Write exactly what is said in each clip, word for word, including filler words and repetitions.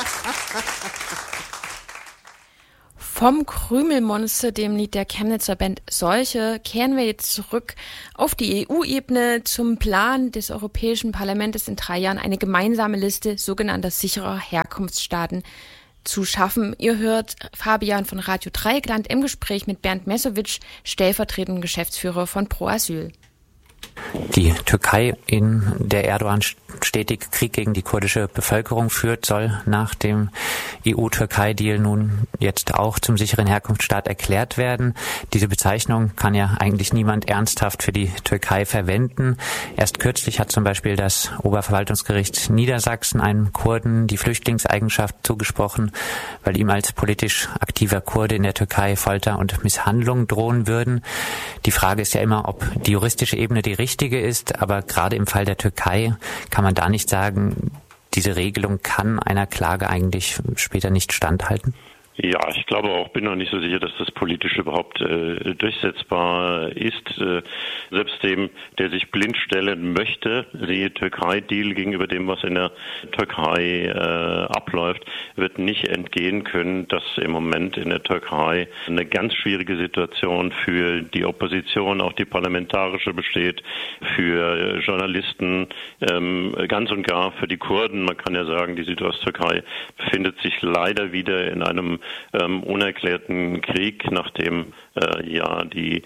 Vom Krümelmonster, dem Lied der Chemnitzer Band Seuche, kehren wir jetzt zurück auf die E U-Ebene zum Plan des Europäischen Parlaments in drei Jahren eine gemeinsame Liste sogenannter sicherer Herkunftsstaaten zu schaffen. Ihr hört Fabian von Radio Dreieckland im Gespräch mit Bernd Messowitsch, stellvertretender Geschäftsführer von Pro Asyl. Die Türkei, in der Erdogan stetig Krieg gegen die kurdische Bevölkerung führt, soll nach dem E U-Türkei-Deal nun jetzt auch zum sicheren Herkunftsstaat erklärt werden. Diese Bezeichnung kann ja eigentlich niemand ernsthaft für die Türkei verwenden. Erst kürzlich hat zum Beispiel das Oberverwaltungsgericht Niedersachsen einem Kurden die Flüchtlingseigenschaft zugesprochen, weil ihm als politisch aktiver Kurde in der Türkei Folter und Misshandlung drohen würden. Die Frage ist ja immer, ob die juristische Ebene die richtige ist, aber gerade im Fall der Türkei kann man da nicht sagen, diese Regelung kann einer Klage eigentlich später nicht standhalten? Ja, ich glaube auch, bin noch nicht so sicher, dass das politisch überhaupt äh, durchsetzbar ist. Äh, selbst dem, der sich blind stellen möchte, siehe Türkei-Deal gegenüber dem, was in der Türkei äh, abläuft, wird nicht entgehen können, dass im Moment in der Türkei eine ganz schwierige Situation für die Opposition, auch die parlamentarische, besteht, für Journalisten, ähm, ganz und gar für die Kurden. Man kann ja sagen, die Südosttürkei befindet sich leider wieder in einem Ähm, unerklärten Krieg, nachdem äh, ja die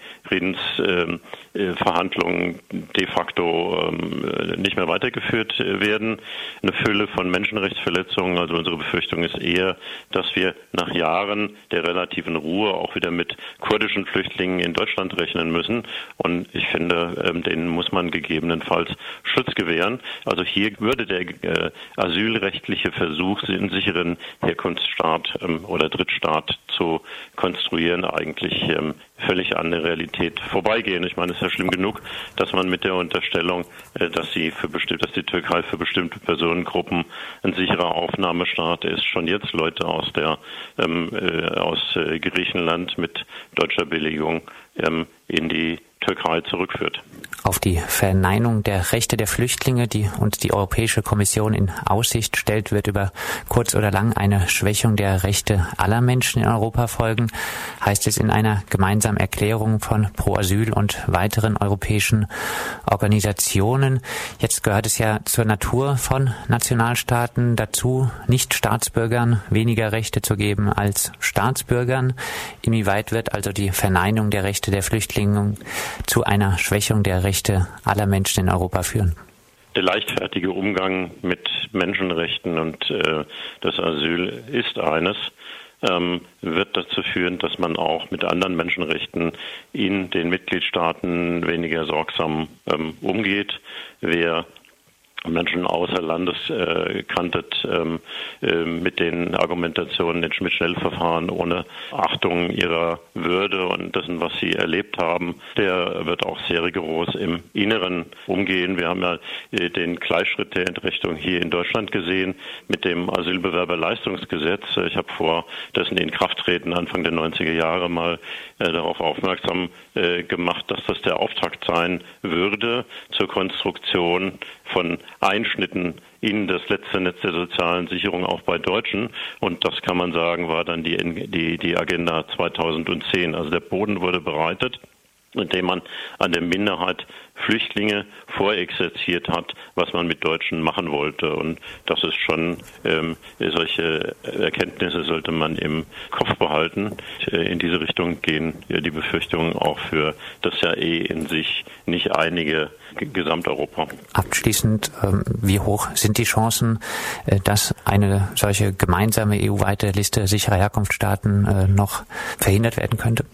Friedensverhandlungen äh, de facto ähm, nicht mehr weitergeführt werden. Eine Fülle von Menschenrechtsverletzungen. Also unsere Befürchtung ist eher, dass wir nach Jahren der relativen Ruhe auch wieder mit kurdischen Flüchtlingen in Deutschland rechnen müssen. Und ich finde, ähm, denen muss man gegebenenfalls Schutz gewähren. Also hier würde der äh, asylrechtliche Versuch, einen sicheren Herkunftsstaat ähm, oder Drittstaat zu konstruieren, eigentlich ähm, völlig an der Realität vorbeigehen. Ich meine, es ist ja schlimm genug, dass man mit der Unterstellung, äh, dass sie für bestimmt, dass die Türkei für bestimmte Personengruppen ein sicherer Aufnahmestaat ist, schon jetzt Leute aus der ähm, äh, aus äh, Griechenland mit deutscher Billigung ähm, in die Türkei zurückführt. Auf die Verneinung der Rechte der Flüchtlinge, die uns die Europäische Kommission in Aussicht stellt, wird über kurz oder lang eine Schwächung der Rechte aller Menschen in Europa folgen, heißt es in einer gemeinsamen Erklärung von Pro Asyl und weiteren europäischen Organisationen. Jetzt gehört es ja zur Natur von Nationalstaaten dazu, Nicht-Staatsbürgern weniger Rechte zu geben als Staatsbürgern. Inwieweit wird also die Verneinung der Rechte der Flüchtlinge zu einer Schwächung der Rechte aller Menschen in Europa führen? Der leichtfertige Umgang mit Menschenrechten und äh, das Asyl ist eines, ähm, wird dazu führen, dass man auch mit anderen Menschenrechten in den Mitgliedstaaten weniger sorgsam ähm, umgeht. Wer Menschen außer Landes äh, kanntet ähm, äh, mit den Argumentationen mit Schnellverfahren ohne Achtung ihrer Würde und dessen, was sie erlebt haben, der wird auch sehr rigoros im Inneren umgehen. Wir haben ja äh, den Gleichschritt der Entrechtung hier in Deutschland gesehen mit dem Asylbewerberleistungsgesetz. Ich habe vor dessen Inkrafttreten Anfang der neunziger Jahre mal äh, darauf aufmerksam äh, gemacht, dass das der Auftakt sein würde zur Konstruktion von Einschnitten in das letzte Netz der sozialen Sicherung auch bei Deutschen. Und das kann man sagen, war dann die, die, die Agenda zweitausendzehn. Also der Boden wurde bereitet, indem man an der Minderheit Flüchtlinge vorexerziert hat, was man mit Deutschen machen wollte. Und das ist schon, ähm, solche Erkenntnisse sollte man im Kopf behalten. In diese Richtung gehen ja die Befürchtungen auch für das ja eh in sich nicht einige Gesamteuropa. Abschließend, ähm, wie hoch sind die Chancen, äh, dass eine solche gemeinsame E U-weite Liste sicherer Herkunftsstaaten äh, noch verhindert werden könnte?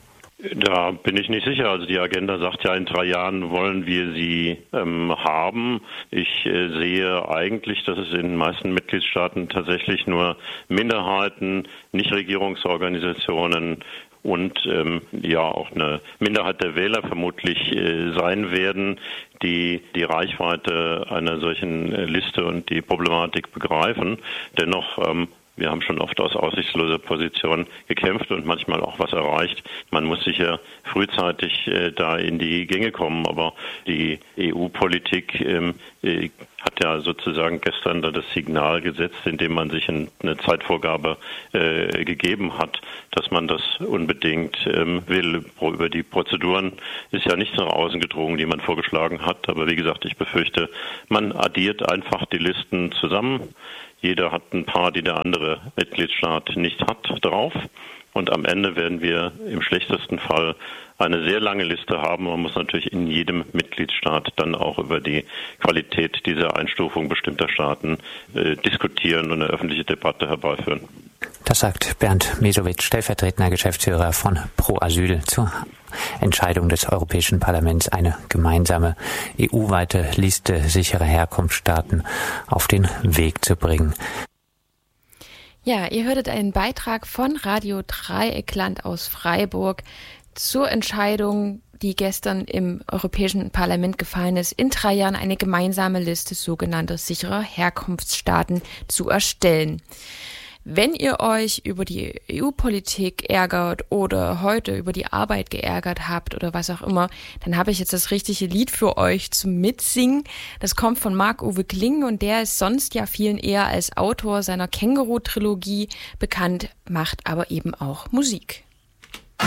Da bin ich nicht sicher. Also die Agenda sagt ja, in drei Jahren wollen wir sie ähm, haben. Ich äh, sehe eigentlich, dass es in den meisten Mitgliedstaaten tatsächlich nur Minderheiten, Nichtregierungsorganisationen und ähm, ja auch eine Minderheit der Wähler vermutlich äh, sein werden, die die Reichweite einer solchen äh, Liste und die Problematik begreifen. Dennoch ähm, wir haben schon oft aus aussichtsloser Position gekämpft und manchmal auch was erreicht. Man muss sicher frühzeitig äh, da in die Gänge kommen, aber die E U-Politik ähm, äh, hat ja sozusagen gestern das Signal gesetzt, indem man sich eine Zeitvorgabe äh, gegeben hat, dass man das unbedingt ähm, will. Über die Prozeduren ist ja nichts nach außen gedrungen, die man vorgeschlagen hat. Aber wie gesagt, ich befürchte, man addiert einfach die Listen zusammen. Jeder hat ein paar, die der andere Mitgliedstaat nicht hat, drauf. Und am Ende werden wir im schlechtesten Fall eine sehr lange Liste haben. Man muss natürlich in jedem Mitgliedstaat dann auch über die Qualität dieser Einstufung bestimmter Staaten äh, diskutieren und eine öffentliche Debatte herbeiführen. Das sagt Bernd Mesowitsch, stellvertretender Geschäftsführer von Pro Asyl, zur Entscheidung des Europäischen Parlaments, eine gemeinsame E U-weite Liste sicherer Herkunftsstaaten auf den Weg zu bringen. Ja, ihr hörtet einen Beitrag von Radio Dreieckland aus Freiburg zur Entscheidung, die gestern im Europäischen Parlament gefallen ist, in drei Jahren eine gemeinsame Liste sogenannter sicherer Herkunftsstaaten zu erstellen. Wenn ihr euch über die E U-Politik ärgert oder heute über die Arbeit geärgert habt oder was auch immer, dann habe ich jetzt das richtige Lied für euch zum Mitsingen. Das kommt von Marc-Uwe Kling und der ist sonst ja vielen eher als Autor seiner Känguru-Trilogie bekannt, macht aber eben auch Musik.